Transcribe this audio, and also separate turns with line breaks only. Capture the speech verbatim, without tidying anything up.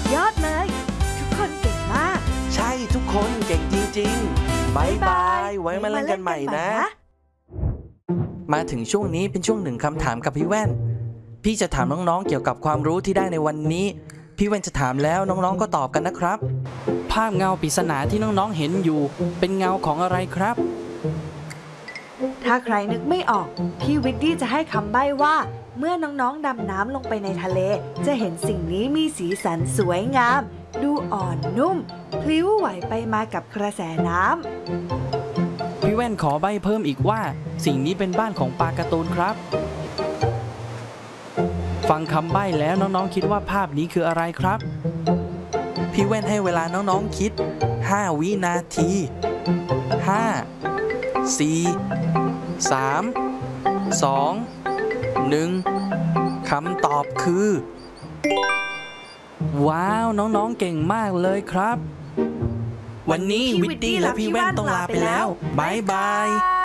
ยอดเลยทุกคนเก่งมาก
ใช่ทุกคนเก่งจริงๆบายบายไว้มาเล่นกันใหม่นะมาถึงช่วงนี้เป็นช่วงหนึ่งคำถามกับพี่แว่นพี่จะถามน้องๆเกี่ยวกับความรู้ที่ได้ในวันนี้พี่แว่นจะถามแล้วน้องๆก็ตอบกันนะครับภาพเงาปริศนาที่น้องๆเห็นอยู่เป็นเงาของอะไรครับ
ถ้าใครนึกไม่ออกพี่วิดดี้จะให้คำใบ้ว่าเมื่อน้องๆดำน้ำลงไปในทะเลจะเห็นสิ่งนี้มีสีสันสวยงามดูอ่อนนุ่มพลิ้วไหวไปมากับกระแสน้
ำพี่แว่นขอใบ้เพิ่มอีกว่าสิ่งนี้เป็นบ้านของปลาการ์ตูนครับฟังคำใบ้แล้วน้องๆคิดว่าภาพนี้คืออะไรครับพี่แว่นให้เวลาน้องๆคิดห้าวินาทีห้า สี่ สาม สอง หนึ่งคำตอบคือว้าวน้องๆเก่งมากเลยครับวันนี้วิดดี้และพี่แว่นต้องลาไปแล้วบ๊ายบาย